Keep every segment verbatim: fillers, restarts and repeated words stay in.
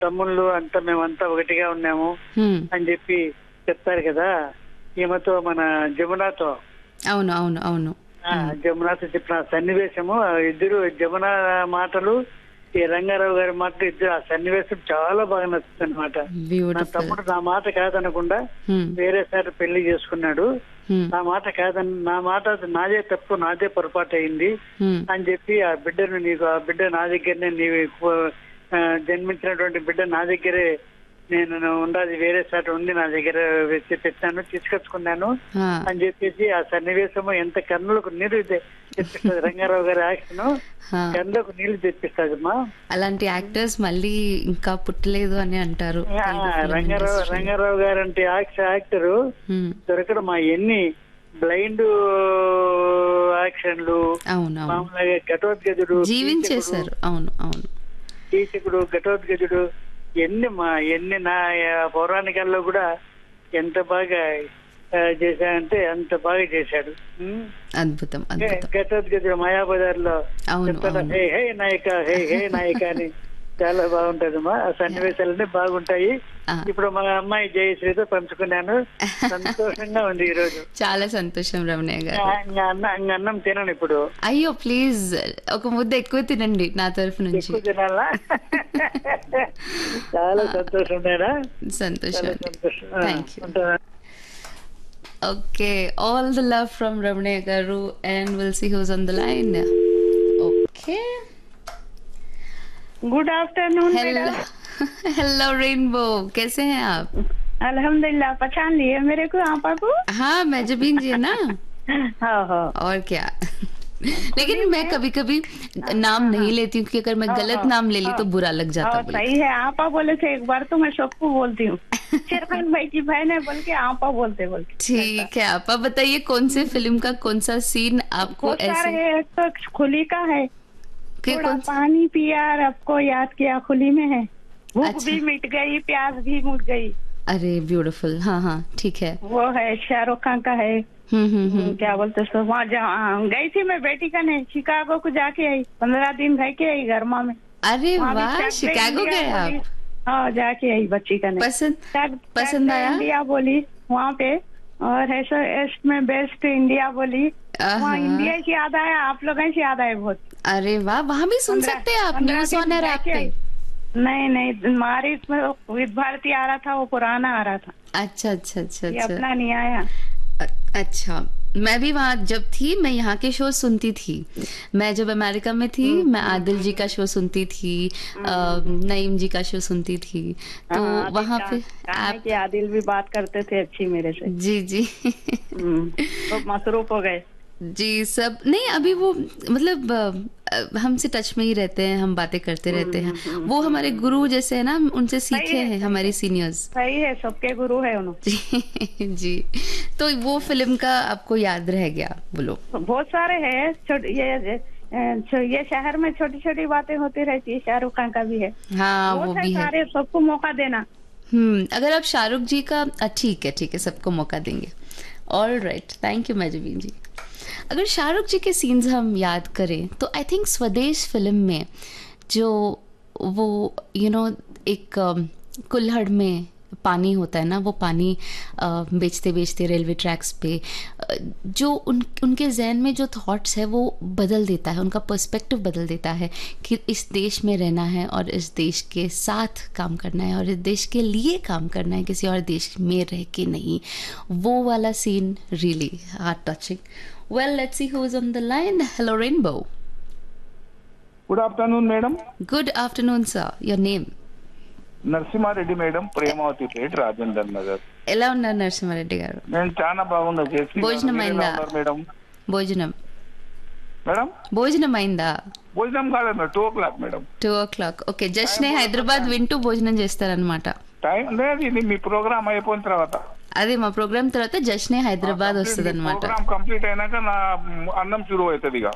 తమ్ముళ్ళు అంతా మేమంతా ఒకటిగా ఉన్నాము హ్మ్. అని చెప్పి చెప్తారు కదా. ఈమెతో మన జమునాతో అవును అవును అవును ఆ, జమునాతో చెప్పిన ఆ సన్నివేశము, ఆ ఇద్దరు జమున మాటలు ఈ రంగారావు గారి మాటలు ఇద్దరు, ఆ సన్నివేశం చాలా బాగా నచ్చుతుంది అనమాట. నా బ్యూటిఫుల్. తమ్ముడు నా మాట కాదనకుండా వేరే సారి పెళ్లి చేసుకున్నాడు. నా మాట కాదని, నా మాట నాదే తప్పు, నాదే పొరపాటు అయింది అని చెప్పి ఆ బిడ్డను నీకు, ఆ బిడ్డ నా దగ్గరనే, నీవు ఆ, జన్మించినటువంటి బిడ్డ నా దగ్గరే నేను ఉండాలి, వేరే సారి ఉంది నా దగ్గర వెచ్చి పెట్టాను, తీసుకొచ్చుకున్నాను అని చెప్పేసి ఆ సన్నివేశము ఎంత కన్నులకు నీళ్లు తె- తెప్పిస్తుంది. రంగారావు గారి యాక్షన్ కన్నులకు నీళ్లు తెప్పిస్తుంది అమ్మా. అలాంటి యాక్టర్స్ మళ్ళీ ఇంకా పుట్టలేదు అని అంటారు ఆ, తెలుగు film రంగారావు industry. రంగారావు గారు అంటే యాక్టరు హ్మ్. దొరకడం మా ఎన్ని బ్లైండ్ యాక్షన్లు, అవును అవును మామూలుగా ఘటోద్గజుడు, జీవించేశారు. అవును అవును కీచకుడు, ఘటోద్గజుడు ఎన్ని మా ఎన్ని నా పౌరాణికాల్లో కూడా ఎంత బాగా ఆ, చేశాడంటే అంత బాగా చేశాడు. ఉమ్. అద్భుతం అద్భుతం. ఘటోద్గజుడు మాయాబజార్లో అవును చెప్తాడు, అవును హే హే నాయక, హే హే నాయక అని. చాలా బాగుంటది మా ఆ సన్నివేశాలన్నీ బాగుంటాయి. ఆ. ఇప్పుడు మా అమ్మాయి జయశ్రీతో పంచుకున్నాను, సంతోషంగా ఉంది ఈ రోజు. చాలా సంతోషం రమణయ్య గారు. ఇంకా అన్న ఇంకా అన్నం తినను ఇప్పుడు, అయ్యో ప్లీజ్ ఒక ముద్ద ఎక్కువ తినండి నా తరఫు నుంచి. ఎక్కువ తినాలా? చాలా సంతోషం నేనా, సంతోషం చాలా అండి. సంతోషం. Thank you. ఉంటాను. Okay, all the love from Ramneya Garu, and we'll see who's on the line. Okay. Good afternoon Hello, madam. hello Rainbow. कैसे हैं आप? अल्हम्दुलिल्लाह, पहचान लिए मेरे को, आपा को? हाँ, मैं जबीन जी है ना। हाँ हाँ। और क्या लेकिन मैं कभी कभी नाम नहीं लेती हूँ, क्योंकि अगर मैं गलत नाम ले ली तो बुरा लग जाता हाँ, बोले। सही है। आपा बोले थे एक बार, तो मैं सबको बोलती हूँ। शेरखान भाई की बहन है बोल के आपा बोलते बोलते। ठीक है, आप आप बताइए कौन से फिल्म का कौन सा सीन आपको बहुत सारे ऐसे है। एक तो खुली का है, कि थोड़ा कौन सा? पानी पिया और आपको याद किया, खुली में है। भूख अच्छा। भी मिट गई, प्यास भी मिट गई, अरे ब्यूटीफुल। हाँ हाँ ठीक है। वो है शाहरुख खान का है। हम्म हम्म हम्म क्या बोलते सो, वहाँ जहाँ गई थी मैं बेटी का नहीं, शिकागो को जाके आई, पंद्रह दिन रह के आई गर्मा में। अरे वहाँ भी वाह, चक दे शिकागो इंडिया गए बोली। आप? हाँ, जाके आई बच्ची का नहीं। पसंद चक- पसंद चक दे आया? इंडिया बोली वहाँ पे, और ऐसा ईस्ट में बेस्ट इंडिया बोली। वहाँ आहा। इंडिया से याद आया, आप लोगों से याद आया बहुत। अरे वाह, वहाँ भी सुन पंद्रह- सकते हैं आप पंद्रह न्यूज दिन ऑन एयर रह ऐप के पे? आई। नहीं नहीं, हमारी इसमें विद भारती आ रहा था, वो पुराना आ रहा था, अच्छा अच्छा अच्छा ये अच्छा अपना नहीं आया। अ- अच्छा, मैं भी वहाँ जब थी, मैं यहाँ के शो सुनती थी। मैं जब अमेरिका में थी, मैं आदिल जी का शो सुनती थी, अ, नईम जी का शो सुनती थी, तो हाँ, आदिल वहाँ का- पे कहा है आप कि आदिल भी बात करते थे अच्छी मेरे से। जी जी हम्म, तो मसरूफ हो गए। जी सब नहीं, अभी वो मतलब अ, हमसे टच में ही रहते हैं, हम बातें करते रहते हैं। वो हमारे गुरु जैसे है ना, हम उनसे सीखे है, हैं, सही हमारी सीनियर्स। सही है, सबके गुरु है उन्होंने। जी जी, तो वो फिल्म का आपको याद रह गया, बोलो। बहुत सारे हैं। छोटे ये ये ये शहर में छोटी छोटी बातें होती रहती है, शाहरुख खान का भी है। हाँ वो बहुत है भी है। सारे, सबको मौका देना। हम्म, अगर आप शाहरुख जी का अ, ठीक है ठीक है, सबको मौका देंगे। ऑल राइट, थैंक यू मैजबीन जी। अगर शाहरुख जी के सीन्स हम याद करें तो आई थिंक स्वदेश फिल्म में जो वो यू you नो know, एक अम, कुल्हड़ में पानी होता है ना, वो पानी अ, बेचते बेचते रेलवे ट्रैक्स पे अ, जो उन उनके जहन में जो थॉट्स है वो बदल देता है, उनका पर्सपेक्टिव बदल देता है कि इस देश में रहना है और इस देश के साथ काम करना है और इस देश के लिए काम करना है, किसी और देश में रह के नहीं। वो वाला scene really heart touching. Well, let's see who is on the line. Hello rainbow. Good afternoon madam. Good afternoon sir, your name? Narasimha Reddy madam, Premavathi పేట, రాజేందర్ నగర్. ఎలా ఉన్నారు నరసింహారెడ్డి గారు? నేను చాలా బాగున్నా. జేసీ భోజనం అయిందా? మేడం భోజనం మేడం భోజనం అయిందా? భోజనం కాలేదు మేడం, టూ ఓ క్లాక్ మేడం. టూ ఓ క్లాక్ ఓకే. జస్ట్ నే హైదరాబాద్ వింటూ భోజనం చేస్తారనమాట. టైం లేదు, ఇది మీ ప్రోగ్రామ్ అయిపోయిన తర్వాత. అదే మా ప్రోగ్రామ్ తర్వాత జస్ట్ నే హైదరాబాద్ వస్తుంది అనమాట. ప్రోగ్రామ్ కంప్లీట్ అయినాక నా అన్నం శురు అవుతుంది ఇక.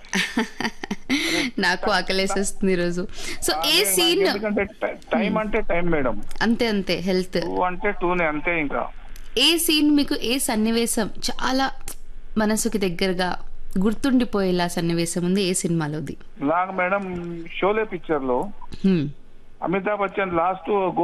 నాకు ఆకలేసేస్తుంది ఈరోజు. సో ఏ సీన్? ఎందుకంటే టైం అంటే టైం మేడం, అంతే అంతే, హెల్త్ టూ అంటే టూనే అంతే. ఇంకా ఏ సీన్ మీకు, ఏ సన్నివేశం చాలా మనసుకి దగ్గరగా గుర్తుండిపోయేలా సన్నివేశం ఉంది ఏ సినిమాలోది? నాకు మేడం షోలే పిక్చర్ లో హ్మ్. ఆ अमिताभ बच्चन लास्ट